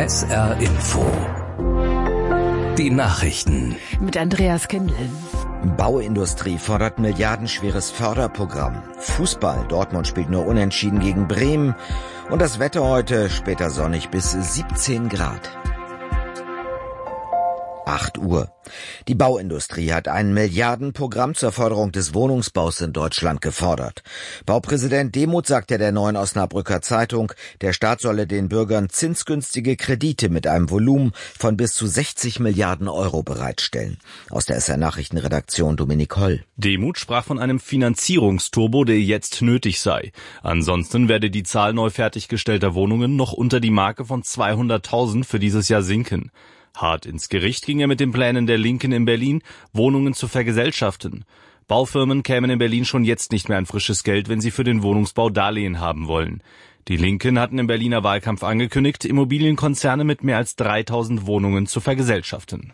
SR Info. Die Nachrichten. Mit Andreas Kindl. Bauindustrie fordert milliardenschweres Förderprogramm. Fußball, Dortmund spielt nur unentschieden gegen Bremen. Und das Wetter heute, später sonnig bis 17 Grad. 8 Uhr. Die Bauindustrie hat ein Milliardenprogramm zur Förderung des Wohnungsbaus in Deutschland gefordert. Baupräsident Demuth sagte der Neuen Osnabrücker Zeitung, der Staat solle den Bürgern zinsgünstige Kredite mit einem Volumen von bis zu 60 Milliarden Euro bereitstellen. Aus der SR Nachrichtenredaktion Dominik Holl. Demuth sprach von einem Finanzierungsturbo, der jetzt nötig sei. Ansonsten werde die Zahl neu fertiggestellter Wohnungen noch unter die Marke von 200.000 für dieses Jahr sinken. Hart ins Gericht ging er mit den Plänen der Linken in Berlin, Wohnungen zu vergesellschaften. Baufirmen kämen in Berlin schon jetzt nicht mehr an frisches Geld, wenn sie für den Wohnungsbau Darlehen haben wollen. Die Linken hatten im Berliner Wahlkampf angekündigt, Immobilienkonzerne mit mehr als 3.000 Wohnungen zu vergesellschaften.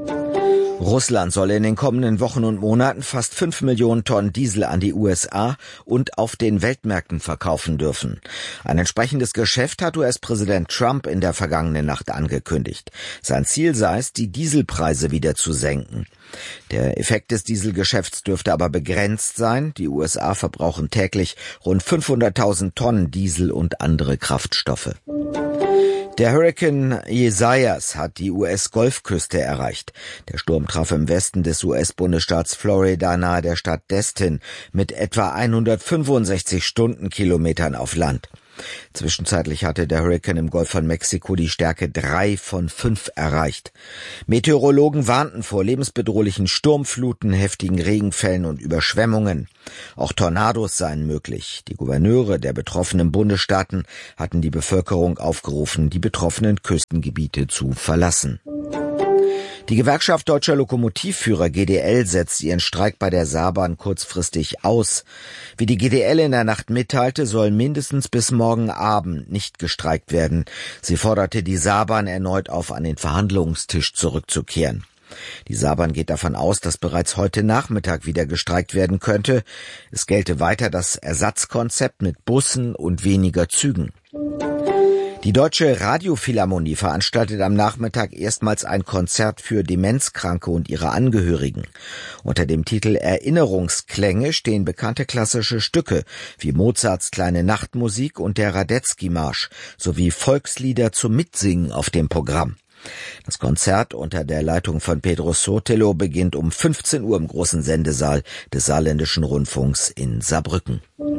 Russland soll in den kommenden Wochen und Monaten fast 5 Millionen Tonnen Diesel an die USA und auf den Weltmärkten verkaufen dürfen. Ein entsprechendes Geschäft hat US-Präsident Trump in der vergangenen Nacht angekündigt. Sein Ziel sei es, die Dieselpreise wieder zu senken. Der Effekt des Dieselgeschäfts dürfte aber begrenzt sein. Die USA verbrauchen täglich rund 500.000 Tonnen Diesel und andere Kraftstoffe. Der Hurrikan Isaias hat die US-Golfküste erreicht. Der Sturm traf im Westen des US-Bundesstaats Florida nahe der Stadt Destin mit etwa 165 Stundenkilometern auf Land. Zwischenzeitlich hatte der Hurrikan im Golf von Mexiko die Stärke 3 von 5 erreicht. Meteorologen warnten vor lebensbedrohlichen Sturmfluten, heftigen Regenfällen und Überschwemmungen. Auch Tornados seien möglich. Die Gouverneure der betroffenen Bundesstaaten hatten die Bevölkerung aufgerufen, die betroffenen Küstengebiete zu verlassen. Die Gewerkschaft Deutscher Lokomotivführer GDL setzt ihren Streik bei der Saarbahn kurzfristig aus. Wie die GDL in der Nacht mitteilte, soll mindestens bis morgen Abend nicht gestreikt werden. Sie forderte die Saarbahn erneut auf, an den Verhandlungstisch zurückzukehren. Die Saarbahn geht davon aus, dass bereits heute Nachmittag wieder gestreikt werden könnte. Es gelte weiter das Ersatzkonzept mit Bussen und weniger Zügen. Die Deutsche Radiophilharmonie veranstaltet am Nachmittag erstmals ein Konzert für Demenzkranke und ihre Angehörigen. Unter dem Titel Erinnerungsklänge stehen bekannte klassische Stücke wie Mozarts Kleine Nachtmusik und der Radetzky-Marsch sowie Volkslieder zum Mitsingen auf dem Programm. Das Konzert unter der Leitung von Pedro Sotelo beginnt um 15 Uhr im großen Sendesaal des Saarländischen Rundfunks in Saarbrücken.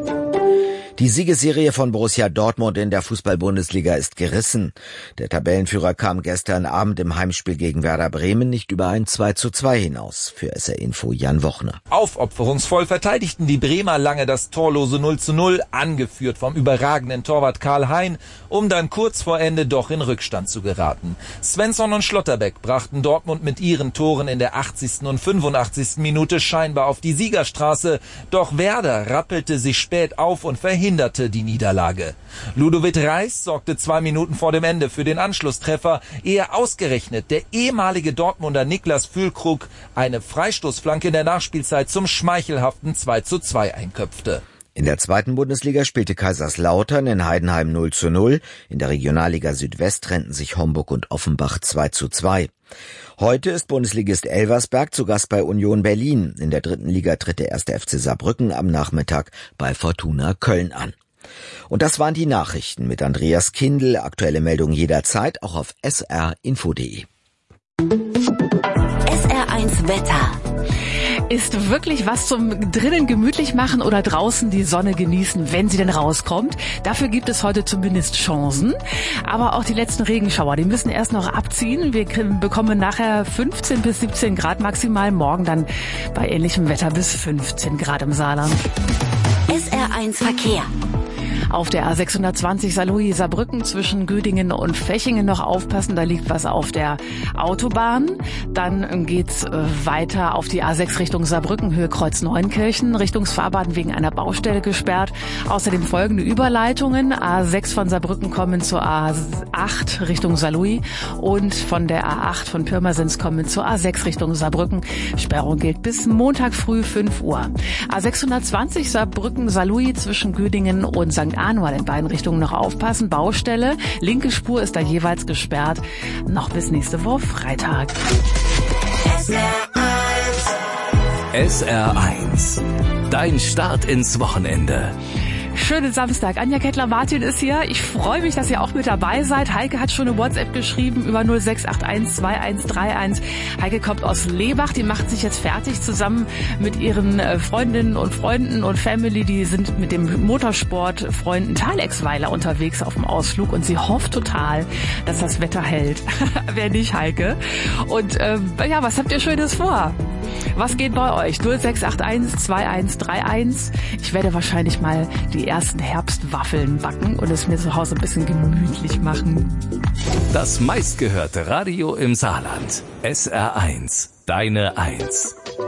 Die Siegesserie von Borussia Dortmund in der Fußball-Bundesliga ist gerissen. Der Tabellenführer kam gestern Abend im Heimspiel gegen Werder Bremen nicht über ein 2:2 hinaus. Für SR Info Jan Wochner. Aufopferungsvoll verteidigten die Bremer lange das torlose 0:0, angeführt vom überragenden Torwart Karl Hein, um dann kurz vor Ende doch in Rückstand zu geraten. Svensson und Schlotterbeck brachten Dortmund mit ihren Toren in der 80. und 85. Minute scheinbar auf die Siegerstraße. Doch Werder rappelte sich spät auf und verhinderte die Niederlage. Ludovic Reis sorgte 2 Minuten vor dem Ende für den Anschlusstreffer, ehe ausgerechnet der ehemalige Dortmunder Niklas Füllkrug eine Freistoßflanke in der Nachspielzeit zum schmeichelhaften 2:2 einköpfte. In der zweiten Bundesliga spielte Kaiserslautern in Heidenheim 0:0. In der Regionalliga Südwest trennten sich Homburg und Offenbach 2:2. Heute ist Bundesligist Elversberg zu Gast bei Union Berlin. In der dritten Liga tritt der 1. FC Saarbrücken am Nachmittag bei Fortuna Köln an. Und das waren die Nachrichten mit Andreas Kindl. Aktuelle Meldungen jederzeit auch auf srinfo.de. SR1 Wetter. Ist wirklich was zum drinnen gemütlich machen oder draußen die Sonne genießen, wenn sie denn rauskommt? Dafür gibt es heute zumindest Chancen. Aber auch die letzten Regenschauer, die müssen erst noch abziehen. Wir bekommen nachher 15 bis 17 Grad maximal. Morgen dann bei ähnlichem Wetter bis 15 Grad im Saarland. SR1 Verkehr. Auf der A620 Saarlouis-Saarbrücken zwischen Güdingen und Fechingen noch aufpassen, da liegt was auf der Autobahn. Dann geht's weiter auf die A6 Richtung Saarbrücken, Höhe Kreuz Neunkirchen, Richtungsfahrbahn wegen einer Baustelle gesperrt. Außerdem folgende Überleitungen: A6 von Saarbrücken kommen zur A8 Richtung Saarlouis und von der A8 von Pirmasens kommen zur A6 Richtung Saarbrücken. Sperrung gilt bis Montag früh 5 Uhr. A620 Saarbrücken Saarlouis zwischen Güdingen und St. Arnold in beiden Richtungen noch aufpassen. Baustelle, linke Spur ist da jeweils gesperrt. Noch bis nächste Woche Freitag. SR1. Dein Start ins Wochenende. Schönen Samstag. Anja Kettler-Martin ist hier. Ich freue mich, dass ihr auch mit dabei seid. Heike hat schon eine WhatsApp geschrieben über 0681 2131. Heike kommt aus Lebach. Die macht sich jetzt fertig zusammen mit ihren Freundinnen und Freunden und Family. Die sind mit dem Motorsportfreunden Thalexweiler unterwegs auf dem Ausflug und sie hofft total, dass das Wetter hält. Wer nicht, Heike? Und ja, was habt ihr Schönes vor? Was geht bei euch? 0681 2131. Ich werde wahrscheinlich mal die ersten Herbstwaffeln backen und es mir zu Hause ein bisschen gemütlich machen. Das meistgehörte Radio im Saarland. SR1. Deine 1.